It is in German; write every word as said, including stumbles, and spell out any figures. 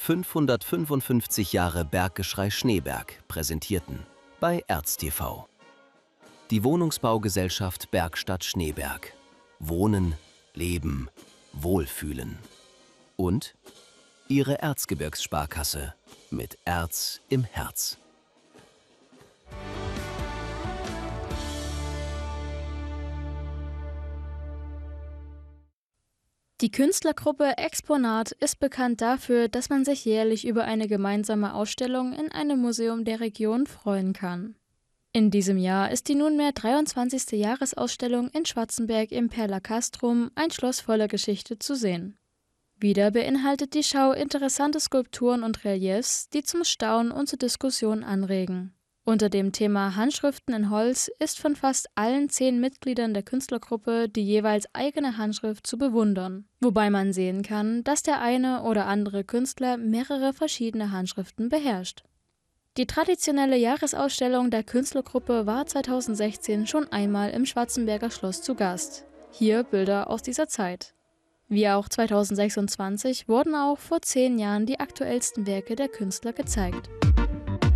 fünfhundertfünfundfünfzig Jahre Berggeschrei Schneeberg präsentierten bei Erz T V. Die Wohnungsbaugesellschaft Bergstadt Schneeberg. Wohnen, Leben, Wohlfühlen. Und Ihre Erzgebirgssparkasse mit Erz im Herz. Die Künstlergruppe Exponat ist bekannt dafür, dass man sich jährlich über eine gemeinsame Ausstellung in einem Museum der Region freuen kann. In diesem Jahr ist die nunmehr dreiundzwanzigste Jahresausstellung in Schwarzenberg im Perla Castrum, ein Schloss voller Geschichte, zu sehen. Wieder beinhaltet die Schau interessante Skulpturen und Reliefs, die zum Staunen und zur Diskussion anregen. Unter dem Thema Handschriften in Holz ist von fast allen zehn Mitgliedern der Künstlergruppe die jeweils eigene Handschrift zu bewundern, wobei man sehen kann, dass der eine oder andere Künstler mehrere verschiedene Handschriften beherrscht. Die traditionelle Jahresausstellung der Künstlergruppe war zweitausendsechzehn schon einmal im Schwarzenberger Schloss zu Gast. Hier Bilder aus dieser Zeit. Wie auch zweitausendsechsundzwanzig wurden auch vor zehn Jahren die aktuellsten Werke der Künstler gezeigt.